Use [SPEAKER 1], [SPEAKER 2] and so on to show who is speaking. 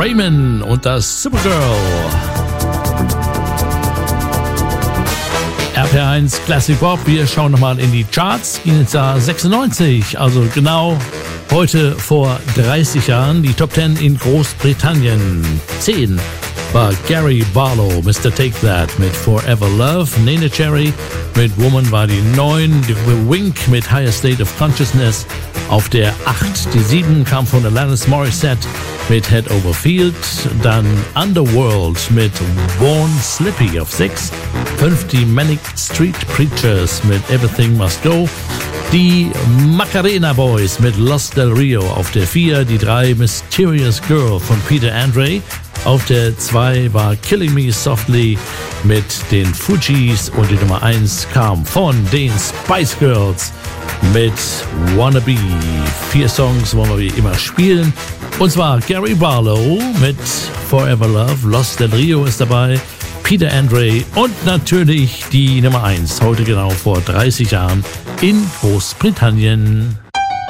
[SPEAKER 1] Raymond und das Supergirl. RPR1 Classic Pop, wir schauen nochmal in die Charts, gehen ins Jahr 96, also genau heute vor 30 Jahren, die Top 10 in Großbritannien. 10 war Gary Barlow, Mr. Take That mit Forever Love, Nene Cherry mit Woman war die 9, The Wink mit Higher State of Consciousness auf der 8, die 7 kam von Alanis Morissette mit Head Over Field, dann Underworld mit Born Slippy auf 6, 5 die Manic Street Preachers mit Everything Must Go, die Macarena Boys mit Los Del Rio auf der 4, die 3 Mysterious Girl von Peter Andre, auf der 2 war Killing Me Softly mit den Fugees und die Nummer 1 kam von den Spice Girls mit Wannabe. 4 Songs wollen wir wie immer spielen. Und zwar Gary Barlow mit Forever Love, Los Del Rio ist dabei, Peter Andre und natürlich die Nummer 1, heute genau vor 30 Jahren in Großbritannien.